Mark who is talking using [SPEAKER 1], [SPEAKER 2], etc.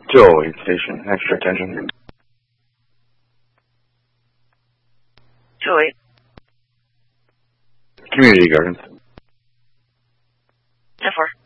[SPEAKER 1] Joey Station, extra attention.
[SPEAKER 2] Joey.
[SPEAKER 1] Community Gardens.
[SPEAKER 2] 10-4.